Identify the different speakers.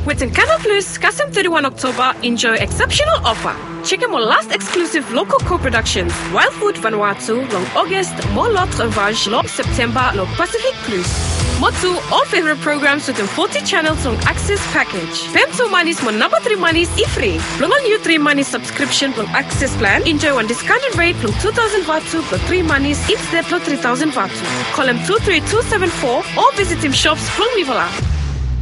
Speaker 1: With Canal Plus, Kasem 31 October, enjoy exceptional offer. Check out my last exclusive local co-productions, Wild Food Vanuatu, long August, More L'Autre Vage, long September, long Pacific Plus. Motu, all favorite programs within 40 channels on Access Package. Pem 2 Manis, my number 3 Manis, free. Long on new 3 Manis subscription from Access Plan. Enjoy one discounted rate from 2,000 Vatu for 3 Manis, each there plus 3,000 Vatu. Call him 23274 or visit him shops from Vivala.